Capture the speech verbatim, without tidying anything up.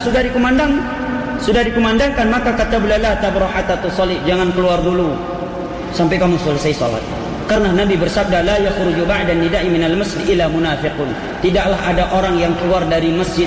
sudah dikumandang, sudah dikumandangkan, maka kata beliau la tabrah hatta tusalli, jangan keluar dulu sampai kamu selesai salat. Karena Nabi bersabda la yakhruju ba'da nida'i minal masjid ila munafiqun, tidaklah ada orang yang keluar dari masjid